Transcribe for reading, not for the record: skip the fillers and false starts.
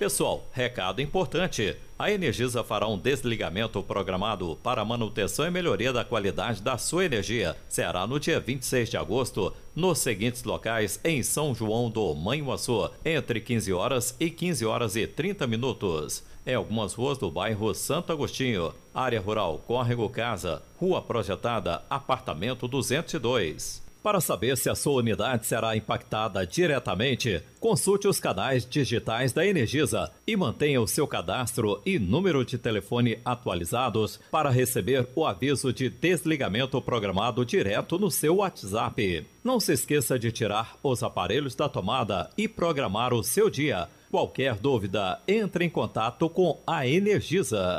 pessoal, recado importante. A Energisa fará um desligamento programado para a manutenção e melhoria da qualidade da sua energia. Será no dia 26 de agosto, nos seguintes locais em São João do Manhuaçu, entre 15 horas e 15 horas e 30 minutos. Em algumas ruas do bairro Santo Agostinho, área rural Córrego Casa, Rua Projetada, apartamento 202. Para saber se a sua unidade será impactada diretamente, consulte os canais digitais da Energisa e mantenha o seu cadastro e número de telefone atualizados para receber o aviso de desligamento programado direto no seu WhatsApp. Não se esqueça de tirar os aparelhos da tomada e programar o seu dia. Qualquer dúvida, entre em contato com a Energisa.